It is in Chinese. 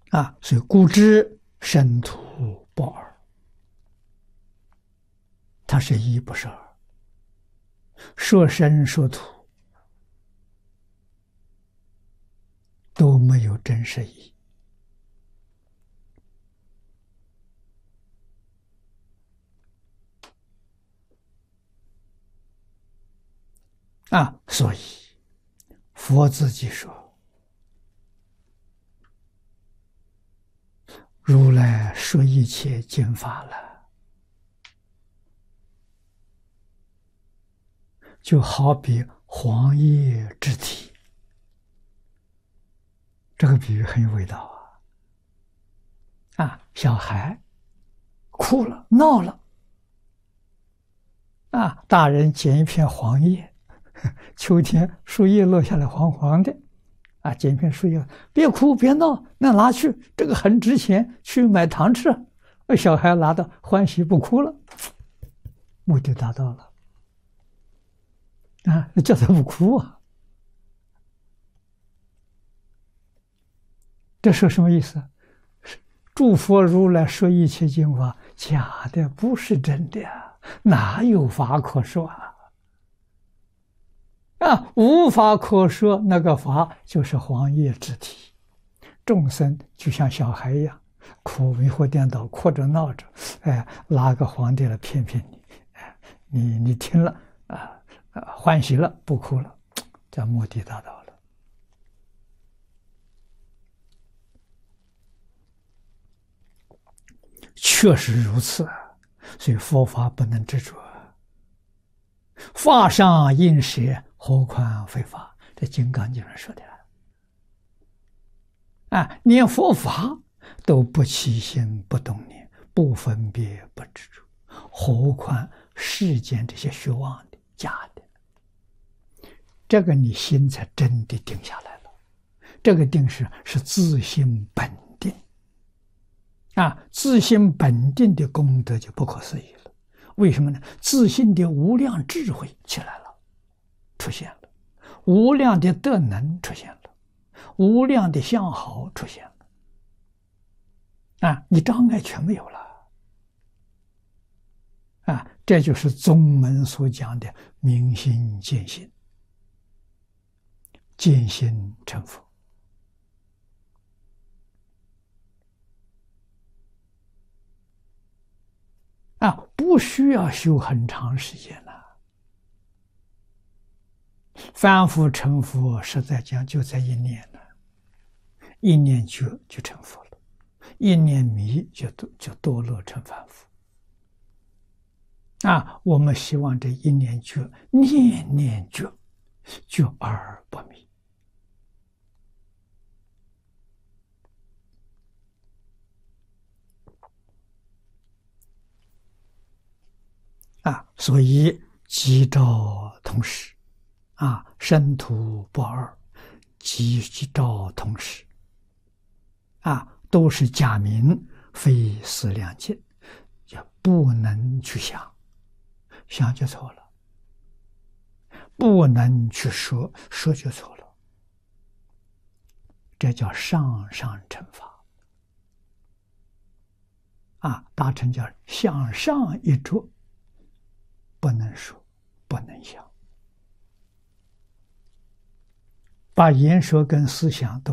所以故知生土不二，它是一不是二，说生说土都没有真实意义。所以佛自己说，如来说一切经法了，就好比黄叶之体。这个比喻很有味道小孩哭了闹了大人捡一片黄叶，秋天树叶落下来黄黄的捡一片树叶，别哭别闹，那拿去，这个很值钱，去买糖吃。小孩拿到欢喜不哭了，目的达到了叫他不哭这说什么意思？诸佛如来说一切经法，假的，不是真的哪有法可说无法可说，那个法就是黄叶之体。众生就像小孩一样，哭迷惑颠倒，哭着闹着，拿个黄叶来骗骗你，你听了欢喜了，不哭了，这目的达到了。确实如此所以佛法不能执着。法上应舍，何况非法？这《金刚经》上说的连佛法都不起心不动念，不分别不执着，何况世间这些虚妄的假的？这个你心才真的定下来了。这个定是自心本定自心本定的功德就不可思议了。为什么呢？自信的无量智慧起来了，出现了，无量的德能出现了，无量的相好出现了你障碍全没有了这就是宗门所讲的明心见性，见性成佛不需要修很长时间了。凡夫成佛，实在讲就在一念了，一念觉就成佛了，一念迷就堕落成凡夫我们希望这一念觉，念念觉，觉而不迷所以即照同时生土不二，即照同时都是假名，非思量境，也不能去想，想就错了；不能去说，说就错了。这叫上上乘法大乘叫向上一着，不能说，不能想，把言说跟思想都